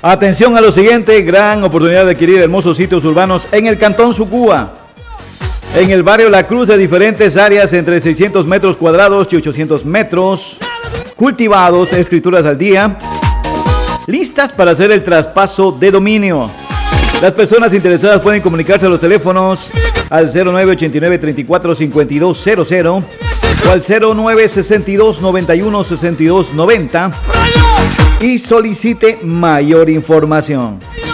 Atención a lo siguiente, gran oportunidad de adquirir hermosos sitios urbanos en el Cantón Sucúa. En el barrio La Cruz, de diferentes áreas entre 600 metros cuadrados y 800 metros, cultivados, escrituras al día, listas para hacer el traspaso de dominio. Las personas interesadas pueden comunicarse a los teléfonos al 0989-345200 o al 0962-91-6290 y solicite mayor información.